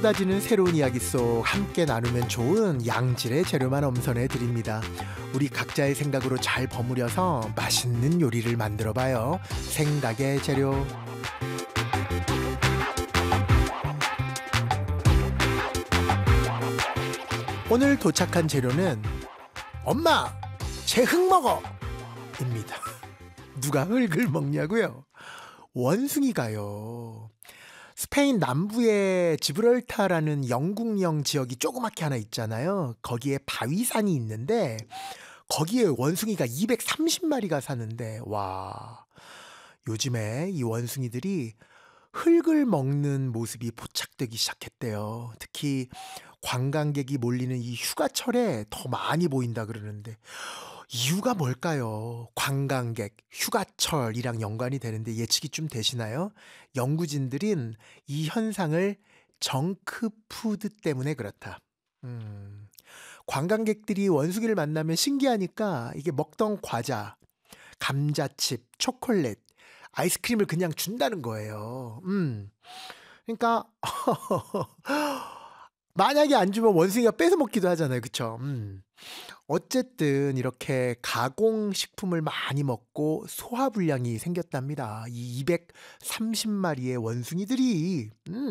쏟아지는 새로운 이야기 속 함께 나누면 좋은 양질의 재료만 엄선해 드립니다. 우리 각자의 생각으로 잘 버무려서 맛있는 요리를 만들어 봐요. 생각의 재료. 오늘 도착한 재료는 엄마, 제 흙 먹어! 입니다. 누가 흙을 먹냐고요? 원숭이가요. 스페인 남부에 지브랄타라는 영국령 지역이 조그맣게 하나 있잖아요. 거기에 바위산이 있는데 거기에 원숭이가 230마리가 사는데 와, 요즘에 이 원숭이들이 흙을 먹는 모습이 포착되기 시작했대요. 특히 관광객이 몰리는 이 휴가철에 더 많이 보인다 그러는데 이유가 뭘까요? 관광객, 휴가철이랑 연관이 되는데 예측이 좀 되시나요? 연구진들은 이 현상을 정크푸드 때문에 그렇다. 관광객들이 원숭이를 만나면 신기하니까 이게 먹던 과자, 감자칩, 초콜릿, 아이스크림을 그냥 준다는 거예요. 그러니까 만약에 안 주면 원숭이가 뺏어 먹기도 하잖아요. 그쵸? 어쨌든 이렇게 가공식품을 많이 먹고 소화불량이 생겼답니다. 이 230마리의 원숭이들이